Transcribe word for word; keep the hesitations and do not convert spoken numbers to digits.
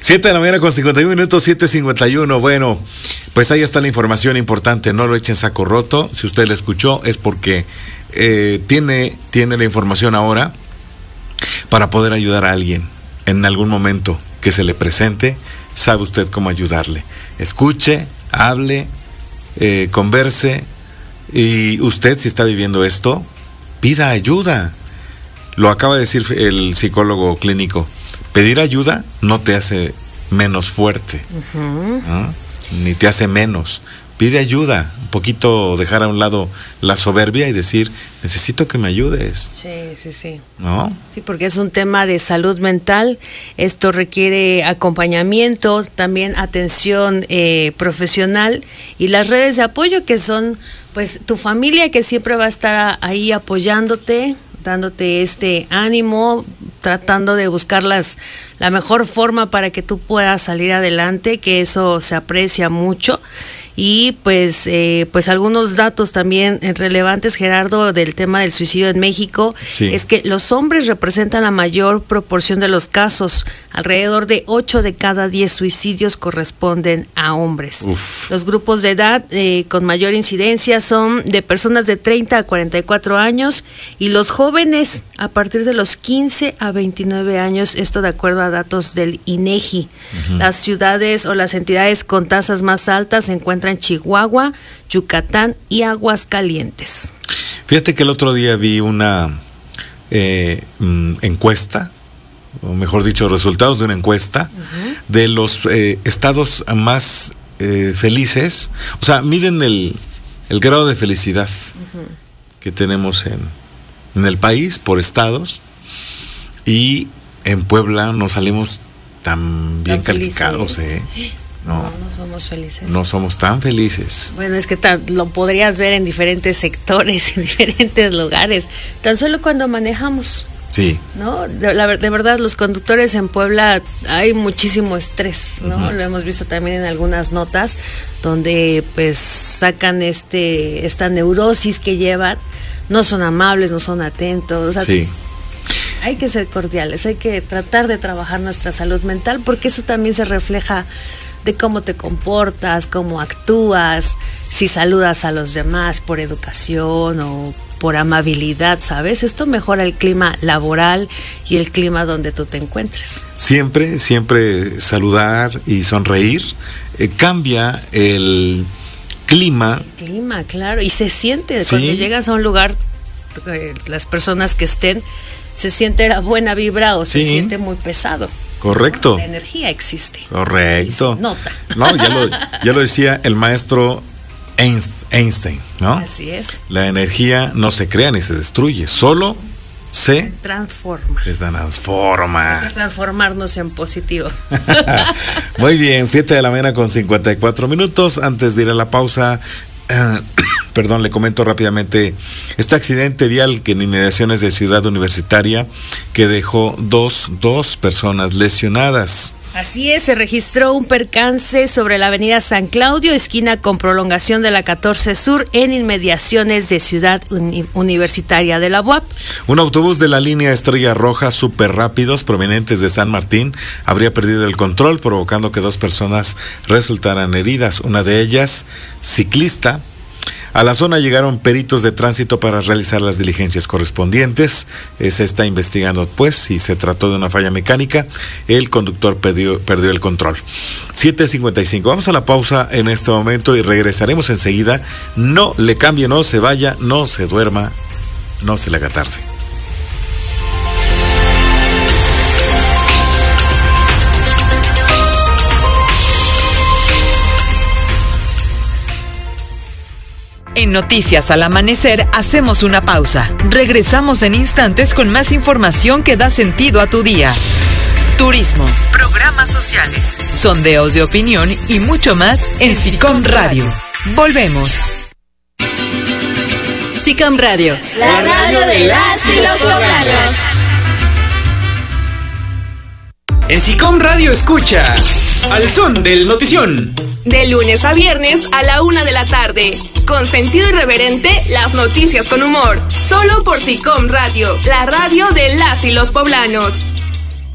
siete de la mañana con cincuenta y uno minutos, siete cincuenta y uno. Bueno, pues ahí está la información importante. No lo echen saco roto. Si usted lo escuchó es porque eh, tiene, tiene la información ahora para poder ayudar a alguien en algún momento que se le presente. Sabe usted cómo ayudarle. Escuche, hable, eh, converse. Y usted, si está viviendo esto, pida ayuda. Lo acaba de decir el psicólogo clínico. Pedir ayuda no te hace menos fuerte, uh-huh. ¿no? Ni te hace menos. Pide ayuda, un poquito dejar a un lado la soberbia y decir, necesito que me ayudes. Sí, sí, sí. ¿No? Sí, porque es un tema de salud mental. Esto requiere acompañamiento, también atención eh, profesional y las redes de apoyo que son, pues, tu familia que siempre va a estar ahí apoyándote, dándote este ánimo, tratando de buscar las, la mejor forma para que tú puedas salir adelante, que eso se aprecia mucho. Y pues eh, pues algunos datos también relevantes, Gerardo, del tema del suicidio en México, sí. Es que los hombres representan la mayor proporción de los casos. Alrededor de ocho de cada diez suicidios corresponden a hombres. Uf. Los grupos de edad eh, con mayor incidencia son de personas de treinta a cuarenta y cuatro años y los jóvenes a partir de los quince a veintinueve años, esto de acuerdo a datos del INEGI. Uh-huh. Las ciudades o las entidades con tasas más altas se encuentran en Chihuahua, Yucatán y Aguascalientes. Fíjate que el otro día vi una eh, encuesta, o mejor dicho, resultados de una encuesta uh-huh. de los eh, estados más eh, felices, o sea, miden el, el grado de felicidad uh-huh. que tenemos en, en el país por estados, y en Puebla nos salimos tan bien tan calificados, ¿eh? No, no, no somos felices. No somos tan felices. Bueno, es que tan, lo podrías ver en diferentes sectores, en diferentes lugares, tan solo cuando manejamos. Sí. ¿No? De, la, de verdad, los conductores en Puebla hay muchísimo estrés, ¿no? Uh-huh. Lo hemos visto también en algunas notas donde pues sacan este esta neurosis que llevan, no son amables, no son atentos. O sea, sí. Hay que ser cordiales, hay que tratar de trabajar nuestra salud mental porque eso también se refleja de cómo te comportas, cómo actúas, si saludas a los demás por educación o por amabilidad, ¿sabes? Esto mejora el clima laboral y el clima donde tú te encuentres. Siempre, siempre saludar y sonreír eh, cambia el clima. El clima, claro, y se siente, ¿sí? Cuando llegas a un lugar, eh, las personas que estén, se siente la buena vibra o se sí. siente muy pesado. Correcto. La energía existe. Correcto. Y se nota. No, ya lo, ya lo decía el maestro Einstein, ¿no? Así es. La energía no se crea ni se destruye, solo se transforma. Se transforma. Hay que transformarnos en positivo. Muy bien, siete de la mañana con cincuenta y cuatro minutos. Antes de ir a la pausa, eh, perdón, le comento rápidamente este accidente vial que en inmediaciones de Ciudad Universitaria que dejó dos, dos personas lesionadas. Así es, se registró un percance sobre la avenida San Claudio, esquina con prolongación de la catorce Sur, en inmediaciones de Ciudad Uni- Universitaria de la U A P. Un autobús de la línea Estrella Roja Super Rápidos provenientes de San Martín habría perdido el control, provocando que dos personas resultaran heridas, una de ellas ciclista. A la zona llegaron peritos de tránsito para realizar las diligencias correspondientes. Eh, se está investigando, pues, si se trató de una falla mecánica. El conductor perdió, perdió el control. siete cincuenta y cinco. Vamos a la pausa en este momento y regresaremos enseguida. No le cambie, no se vaya, no se duerma, no se le haga tarde. En Noticias al Amanecer hacemos una pausa. Regresamos en instantes con más información que da sentido a tu día. Turismo, programas sociales, sondeos de opinión y mucho más en SICOM Radio. Volvemos. SICOM Radio, la radio de las y los poblanos. En SICOM Radio escucha Al Son del Notición. De lunes a viernes a la una de la tarde. Con sentido irreverente, las noticias con humor. Solo por SICOM Radio, la radio de las y los poblanos.